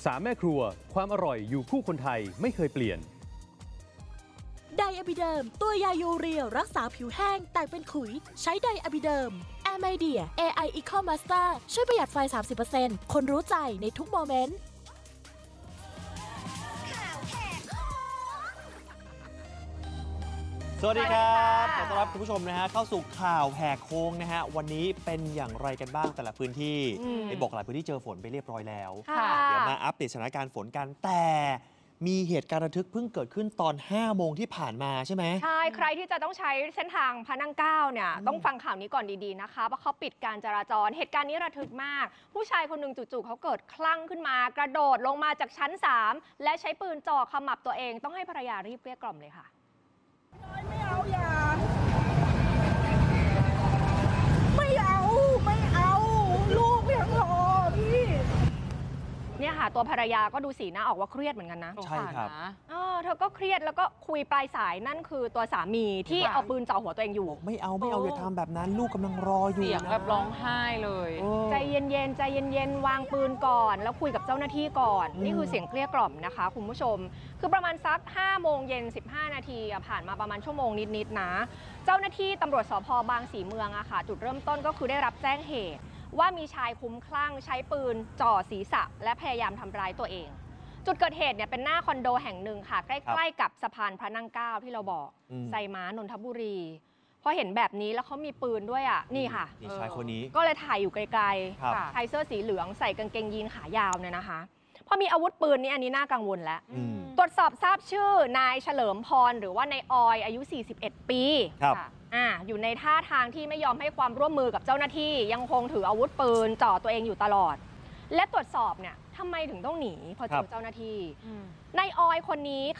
3 แม่ครัวความอร่อยอยู่คู่คนไทยไม่เคยเปลี่ยนไดอะบิเดิมตัวยายูเรียรักษาผิวแห้งแตกเป็นขุยใช้ไดอะบิเดิมแอร์ไมเดีย AI Eco Master ช่วยประหยัดไฟ 30% คนรู้ใจในทุกโมเมนต์สวัสดีครับขอต้อนรับคุณผู้ชมนะฮะเข้าสู่ข่าวแหกโค้งนะฮะวันนี้เป็นอย่างไรกันบ้างแต่ละพื้นที่ได้บอกหลายพื้นที่เจอฝนไปเรียบร้อยแล้วเดี๋ยวมาอัปเดตสถานการณ์ฝนกันแต่มีเหตุการณ์ระทึกเพิ่งเกิดขึ้นตอน 5 โมงที่ผ่านมาใช่ไหมใช่ใครที่จะต้องใช้เส้นทางพระนั่งเกล้าเนี่ยต้องฟังข่าวนี้ก่อนดีๆนะคะเพราะเขาปิดการจราจรเหตุการณ์นี้ระทึกมากผู้ชายคนหนึ่งจู่ๆเขาเกิดคลั่งขึ้นมากระโดดลงมาจากชั้น3และใช้ปืนจ่อขมับตัวเองต้องให้ภรรยารีบเกลี้ยกล่อมเลยค่ะไม่เอาอย่าไม่เอาลูกยังรอพี่เนี่ยค่ะตัวภรรยาก็ดูสีหน้าออกว่าเครียดเหมือนกันนะใช่ครับเธอก็เครียดแล้วก็คุยปลายสายนั่นคือตัวสามีที่เอาปืนจ่อหัวตัวเองอยู่ไม่เอาอย่าทำแบบนั้นลูกกำลังรออยู่เสียงแบบร้องไห้เลยใจเย็นวางปืนก่อนแล้วคุยกับเจ้าหน้าที่ก่อนนี่คือเสียงเกลี้ยกล่อมนะคะคุณผู้ชมคือประมาณสัก5 โมงเย็น15 นาทีผ่านมาประมาณชั่วโมงนิดๆนะเจ้าหน้าที่ตำรวจสภ.บางสีเมืองอะค่ะจุดเริ่มต้นก็คือได้รับแจ้งเหตุว่ามีชายคุ้มคลั่งใช้ปืนจ่อศีรษะและพยายามทำร้ายตัวเองจุดเกิดเหตุเนี่ยเป็นหน้าคอนโดแห่งหนึ่งค่ะใกล้ๆกับสะพานพระนั่งเกล้าที่เราบอกไซม้านนทบุรีพอเห็นแบบนี้แล้วเขามีปืนด้วยอ่ะนี่ค่ะชายคนนี้ก็เลยถ่ายอยู่ไกลๆชายเสื้อสีเหลืองใส่กางเกงยีนขายาวเนี่ยนะคะพอมีอาวุธปืนนี่อันนี้น่ากังวลแล้วตรวจสอบทราบชื่อนายเฉลิมพรหรือว่านายออยอายุ41 ปีอยู่ในท่าทางที่ไม่ยอมให้ความร่วมมือกับเจ้าหน้าที่ยังคงถืออาวุธปืนจ่อตัวเองอยู่ตลอดและตรวจสอบเนี่ยทำไมถึงต้องหนีพอเจอเจ้าหน้าที่นายออยคนนี้